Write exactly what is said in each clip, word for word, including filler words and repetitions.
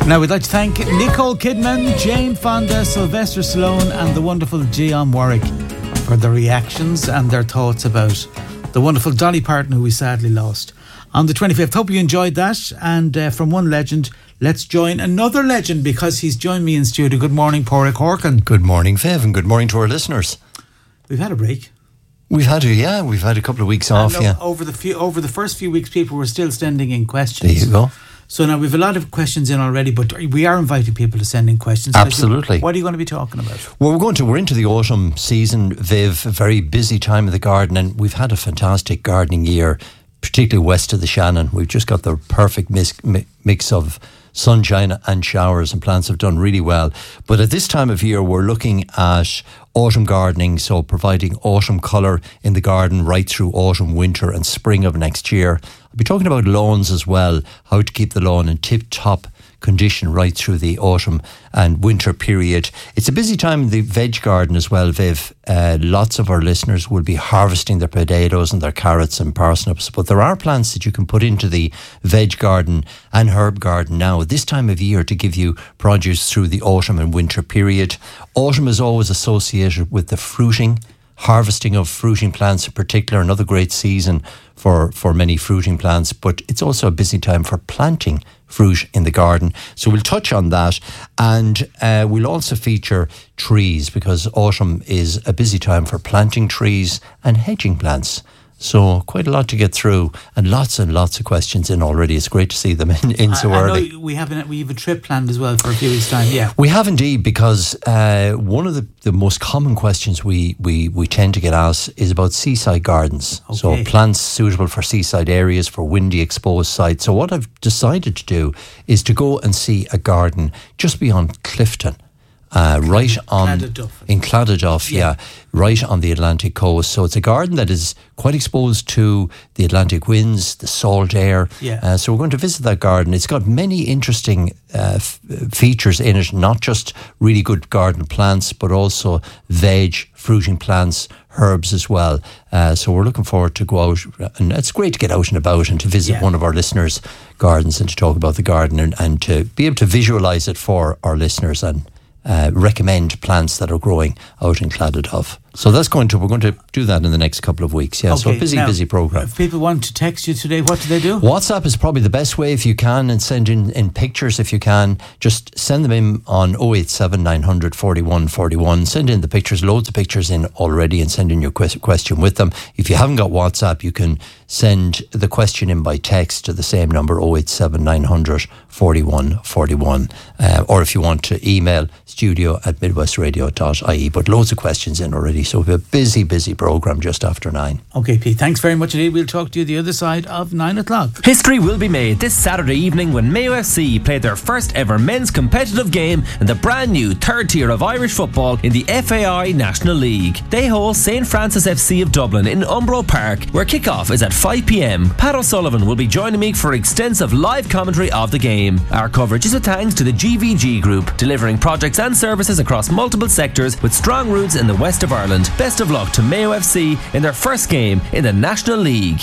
Now we'd like to thank Nicole Kidman, Jane Fonda, Sylvester Stallone and the wonderful Dionne Warwick for their reactions and their thoughts about the wonderful Dolly Parton, who we sadly lost on the twenty-fifth. Hope you enjoyed that. And uh, from one legend, let's join another legend, because he's joined me in studio. Good morning, Pádraig Horkan. Good morning, Viv, and good morning to our listeners. We've had a break. We've had a, yeah, we've had a couple of weeks off, and yeah. Over the few, over the first few weeks, people were still sending in questions. There you go. So now we've a lot of questions in already, but we are inviting people to send in questions. Absolutely. What are you going to be talking about? Well, we're going to we're into the autumn season, Viv, a very busy time of the garden, and we've had a fantastic gardening year, particularly west of the Shannon. We've just got the perfect mix, mix of sunshine and showers, and plants have done really well. But at this time of year, we're looking at autumn gardening, so providing autumn colour in the garden right through autumn, winter and spring of next year. I'll be talking about lawns as well, how to keep the lawn in tip-top condition right through the autumn and winter period. It's a busy time in the veg garden as well, Viv. Uh, lots of our listeners will be harvesting their potatoes and their carrots and parsnips, but there are plants that you can put into the veg garden and herb garden now at this time of year to give you produce through the autumn and winter period. Autumn is always associated with the fruiting, harvesting of fruiting plants in particular, another great season for, for many fruiting plants, but it's also a busy time for planting fruit in the garden. So we'll touch on that, and uh, we'll also feature trees, because autumn is a busy time for planting trees and hedging plants. So quite a lot to get through, and lots and lots of questions in already. It's great to see them in, in so I, I early. know we have, an, we have a trip planned as well for a few weeks' time, yeah. We have indeed, because uh, one of the, the most common questions we, we, we tend to get asked is about seaside gardens. Okay. So plants suitable for seaside areas, for windy exposed sites. So what I've decided to do is to go and see a garden just beyond Clifton. Uh, right on Claddaduff. in Claddaduff, yeah. yeah, right on the Atlantic coast. So it's a garden that is quite exposed to the Atlantic winds, the salt air. Yeah. Uh, so we're going to visit that garden. It's got many interesting uh, f- features in it, not just really good garden plants, but also veg, fruiting plants, herbs as well. Uh, so we're looking forward to go out, and it's great to get out and about and to visit yeah. one of our listeners' gardens and to talk about the garden, and, and to be able to visualise it for our listeners and Uh, recommend plants that are growing out in Claddaduff. So that's going to, we're going to do that in the next couple of weeks. Yeah, okay. So a busy, now, busy programme. If people want to text you today, what do they do? WhatsApp is probably the best way if you can, and send in, in pictures if you can. Just send them in on oh eight seven, nine hundred, forty-one forty-one. Send in the pictures, loads of pictures in already, and send in your que- question with them. If you haven't got WhatsApp, you can send the question in by text to the same number, oh eight seven, nine hundred, forty-one forty-one. Uh, or if you want to email, studio at midwestradio dot I E. But loads of questions in already, so we have a busy, busy programme just after nine. Okay, Pete, thanks very much indeed. We'll talk to you the other side of nine o'clock. History will be made this Saturday evening when Mayo F C played their first ever men's competitive game in the brand new third tier of Irish football in the F A I National League. They host Saint Francis F C of Dublin in Umbro Park, where kick-off is at five p.m. Pat O'Sullivan will be joining me for extensive live commentary of the game. Our coverage is a thanks to the G V G Group, delivering projects and services across multiple sectors with strong roots in the west of Ireland. Best of luck to Mayo F C in their first game in the National League.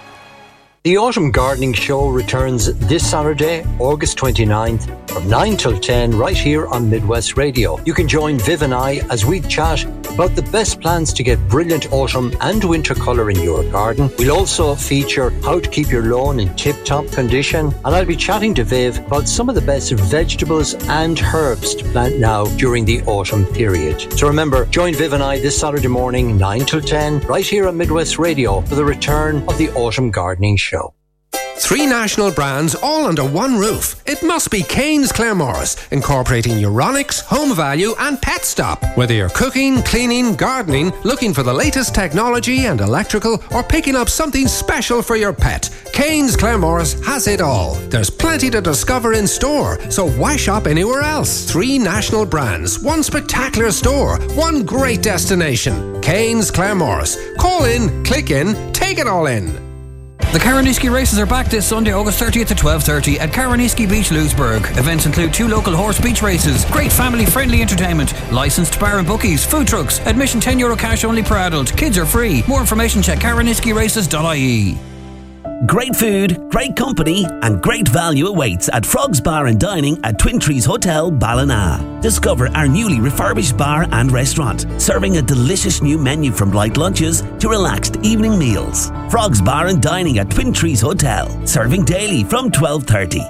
The Autumn Gardening Show returns this Saturday, August twenty-ninth, from nine till ten, right here on Midwest Radio. You can join Viv and I as we chat about the best plans to get brilliant autumn and winter colour in your garden. We'll also feature how to keep your lawn in tip-top condition, and I'll be chatting to Viv about some of the best vegetables and herbs to plant now during the autumn period. So remember, join Viv and I this Saturday morning, nine till ten, right here on Midwest Radio for the return of the Autumn Gardening Show. Three national brands all under one roof. It must be Kane's Claremorris, incorporating Euronics, Home Value and Pet Stop. Whether you're cooking, cleaning, gardening, looking for the latest technology and electrical, or picking up something special for your pet, Kane's Claremorris has it all. There's plenty to discover in store, so why shop anywhere else? Three national brands, one spectacular store, one great destination. Kane's Claremorris. Call in, click in, take it all in. The Caraniski races are back this Sunday, August thirtieth at twelve thirty at Caraniski Beach, Lewisburg. Events include two local horse beach races, great family-friendly entertainment, licensed bar and bookies, food trucks, admission ten euro cash only per adult. Kids are free. More information check caraniski races dot I E. Great food, great company and great value awaits at Frogs Bar and Dining at Twin Trees Hotel, Ballina. Discover our newly refurbished bar and restaurant, serving a delicious new menu from light lunches to relaxed evening meals. Frogs Bar and Dining at Twin Trees Hotel, serving daily from twelve thirty.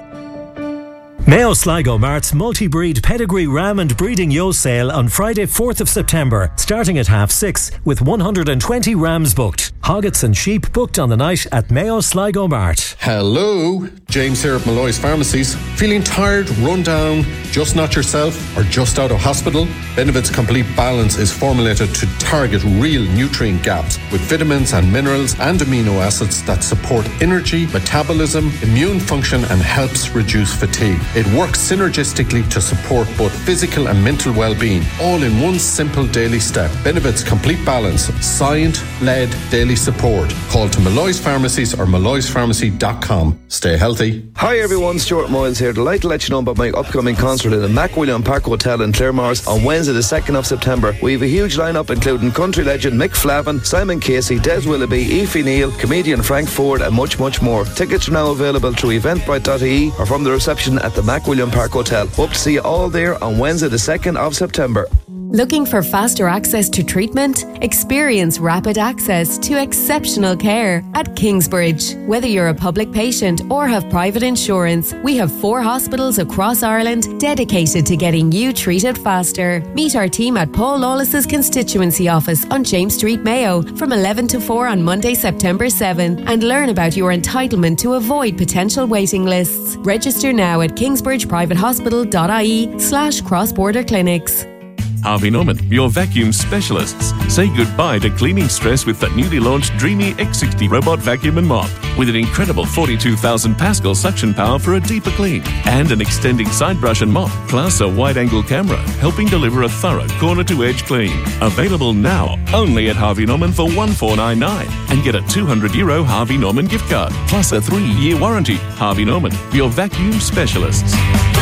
Mayo Sligo Mart's multi-breed pedigree ram and breeding ewe sale on Friday fourth of September, starting at half six, with one hundred twenty rams booked. Hoggets and sheep booked on the night at Mayo Sligo Mart. Hello, James here at Malloy's Pharmacies. Feeling tired, run down, just not yourself, or just out of hospital? Benevit's Complete Balance is formulated to target real nutrient gaps with vitamins and minerals and amino acids that support energy, metabolism, immune function and helps reduce fatigue. It works synergistically to support both physical and mental well-being, all in one simple daily step. Benevit's Complete Balance, science-led daily support. Call to Malloy's Pharmacies or malloys pharmacy dot com. Stay healthy. Hi everyone, Stuart Miles here. Delighted to let you know about my upcoming concert in the MacWilliam Park Hotel in Claremorris on Wednesday the second of September. We have a huge lineup including country legend Mick Flavin, Simon Casey, Des Willoughby, Aoife Neal, comedian Frank Ford and much much more. Tickets are now available through eventbrite dot I E or from the reception at the MacWilliam Park Hotel. Hope to see you all there on Wednesday the second of September. Looking for faster access to treatment? Experience rapid access to exceptional care at Kingsbridge. Whether you're a public patient or have private insurance, we have four hospitals across Ireland dedicated to getting you treated faster. Meet our team at Paul Lawless's constituency office on James Street, Mayo from eleven to four on Monday, September seventh and learn about your entitlement to avoid potential waiting lists. Register now at kingsbridgeprivatehospital dot I E slash cross-border clinics. Harvey Norman, your vacuum specialists. Say goodbye to cleaning stress with that newly launched Dreamy X sixty robot vacuum and mop. With an incredible forty-two thousand Pascal suction power for a deeper clean. And an extending side brush and mop, plus a wide-angle camera, helping deliver a thorough corner-to-edge clean. Available now, only at Harvey Norman for one four nine nine. And get a two hundred euro Harvey Norman gift card, plus a three-year warranty. Harvey Norman, your vacuum specialists.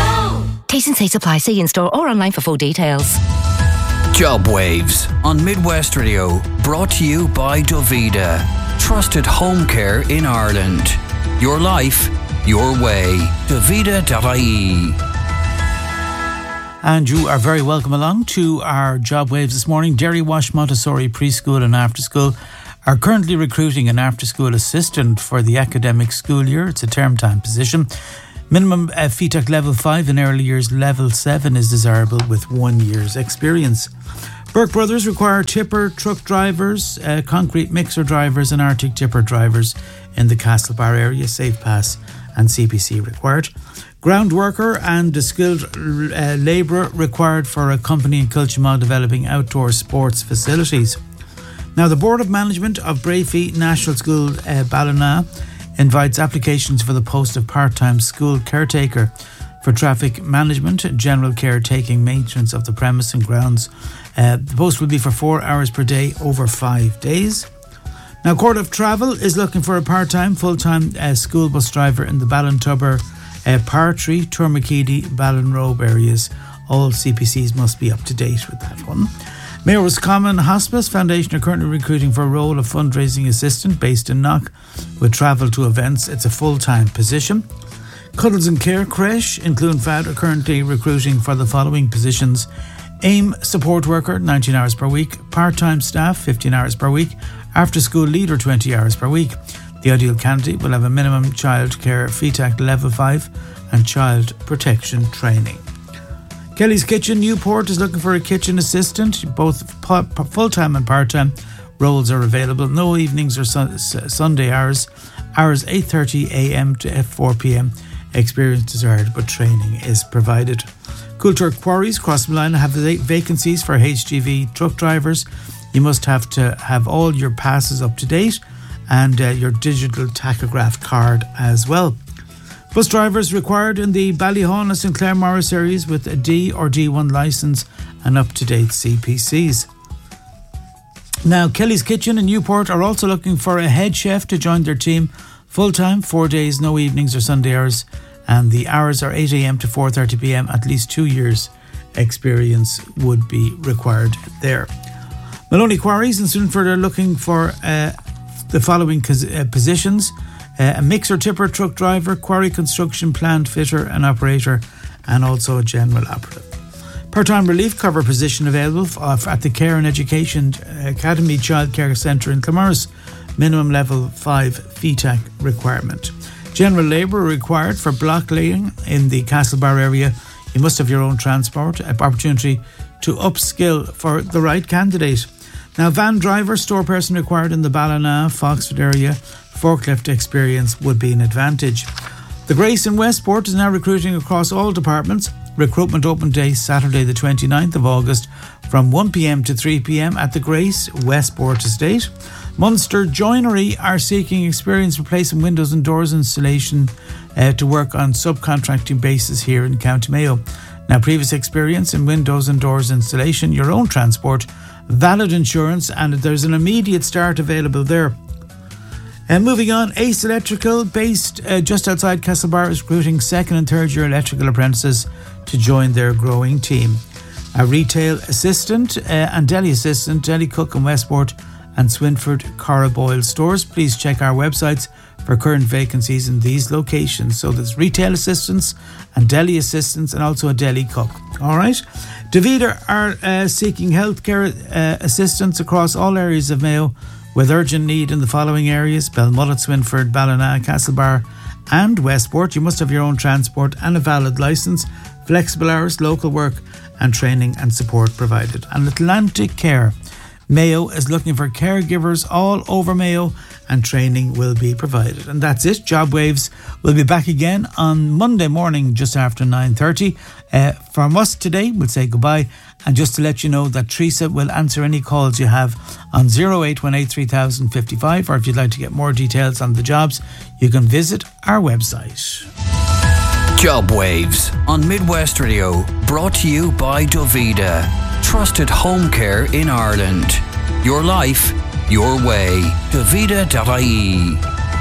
T's and C's apply. See in-store or online for full details. Job Waves on Midwest Radio, brought to you by Dovida. Trusted home care in Ireland. Your life, your way. Dovida dot I E. And you are very welcome along to our Job Waves this morning. Derry Wash Montessori Preschool and After School are currently recruiting an after-school assistant for the academic school year. It's a term time position. Minimum uh, F E T A C level five and early years level seven is desirable with one year's experience. Burke Brothers require tipper truck drivers, uh, concrete mixer drivers and Arctic tipper drivers in the Castlebar area. Safe Pass and C P C required. Ground worker and a skilled uh, labourer required for a company in Kiltimagh developing outdoor sports facilities. Now, the Board of Management of Brayfee National School uh, Ballina invites applications for the post of part-time school caretaker for traffic management, general caretaking, maintenance of the premise and grounds. Uh, the post will be for four hours per day over five days. Now, Court of Travel is looking for a part-time, full-time uh, school bus driver in the Ballintubber, uh, Partry, Tourmakeedy, Ballinrobe areas. All C P Cs must be up to date with that one. Mayo Roscommon Hospice Foundation are currently recruiting for a role of fundraising assistant based in Knock with travel to events. It's a full-time position. Cuddles and Care Creche in Cloonfad are currently recruiting for the following positions: AIM support worker, nineteen hours per week; part-time staff, fifteen hours per week; after-school leader, twenty hours per week. The ideal candidate will have a minimum child care F E T A C level five and child protection training. Kelly's Kitchen Newport is looking for a kitchen assistant. Both full-time and part-time roles are available. No evenings or su- Sunday hours. Hours eight thirty a.m. to four p.m. Experience desired, but training is provided. Coulter Quarries, Crossmline, have vacancies for H G V truck drivers. You must have to have all your passes up to date and uh, your digital tachograph card as well. Bus drivers required in the Ballyhonus and Claremorris areas with a D or D one licence and up-to-date C P Cs. Now, Kelly's Kitchen in Newport are also looking for a head chef to join their team full-time, four days, no evenings or Sunday hours, and the hours are eight a.m. to four thirty p.m. At least two years experience would be required there. Maloney Quarries in Swinford are looking for uh, the following positions: uh, a mixer tipper truck driver, quarry construction plant fitter and operator, and also a general operative. Part-time relief cover position available at the Care and Education Academy Childcare Centre in Claremorris. Minimum level five F E T A C requirement. General labour required for block laying in the Castlebar area. You must have your own transport. Opportunity to upskill for the right candidate. Now, van driver, store person required in the Ballina, Foxford area. Forklift experience would be an advantage. The Grace in Westport is now recruiting across all departments. Recruitment open day Saturday the twenty-ninth of August from one p.m. to three p.m. at the Grace, Westport Estate. Munster Joinery are seeking experience replacing windows and doors installation uh, to work on subcontracting basis here in County Mayo. Now, previous experience in windows and doors installation, your own transport, valid insurance, and there's an immediate start available there. And uh, moving on, Ace Electrical, based uh, just outside Castlebar, is recruiting second and third year electrical apprentices to join their growing team. A retail assistant uh, and deli assistant, deli cook in Westport and Swinford Corriboyle stores. Please check our websites for current vacancies in these locations. So there's retail assistants and deli assistants and also a deli cook. All right. Davida are uh, seeking healthcare uh, assistants across all areas of Mayo with urgent need in the following areas: Belmullet, Swinford, Ballina, Castlebar and Westport. You must have your own transport and a valid licence. Flexible hours, local work and training and support provided. And Atlantic Care Mayo is looking for caregivers all over Mayo, and training will be provided. And that's it. Job Waves will be back again on Monday morning just after nine thirty. Uh, from us today, we'll say goodbye. And just to let you know that Teresa will answer any calls you have on oh eight one eight three thousand fifty-five, or if you'd like to get more details on the jobs, you can visit our website. Job Waves on Midwest Radio, brought to you by Davida. Trusted home care in Ireland. Your life, your way. Davida dot I E.